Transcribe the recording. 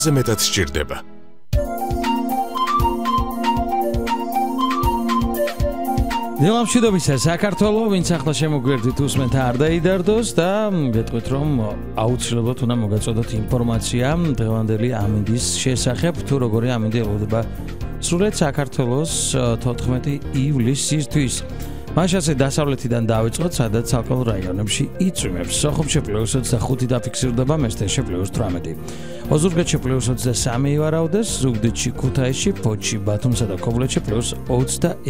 მეტად სჭირდება. დილამშვიდობისა საქართველო, ვინც ახლა შემოგვერდით უსმენთ არ დაიდარდოს და გეტყვით რომ აუცილებლად უნდა მოგაწოდოთ ინფორმაცია დღევანდელი ამინდის შესახებ, თუ როგორი ამინდი ელოდება სრულად საქართველოს 14 ივლისისთვის. მაშასე დასავლეთიდან დავიწყოთ, სადაც ცალკეულ რაიონებში იწვიმებს. სოხუმში +25 დაფიქსირდება, მესტიაში +18. ოზურგეთში +23 ივარაუდეს, ზუგდიდში, ქუთაისში, ფოთში, ბათუმსა და ქობულეთში +21.